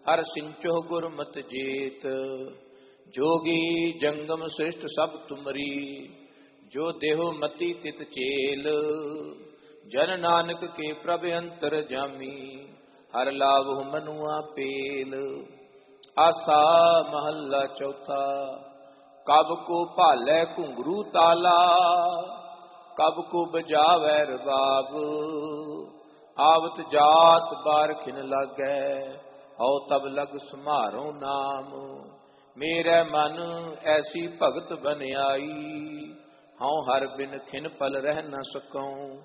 हर सिंचो गुरमत जेत। जोगी जंगम सृष्ट सब तुमरी, जो देहो मति तित चेल। जन नानक के प्रभ अंतर जामी, हर लाभ मनुआ पेल। आसा महला चौथा। कब को भालै घुंघरू ताला, कब को बजावै रबाब। आवत जात बार खिन लागै, हौ तब लग समारो नाम। मेरे मन ऐसी भगत बन आई, हौ हर बिन खिन पल रह न सकऊं।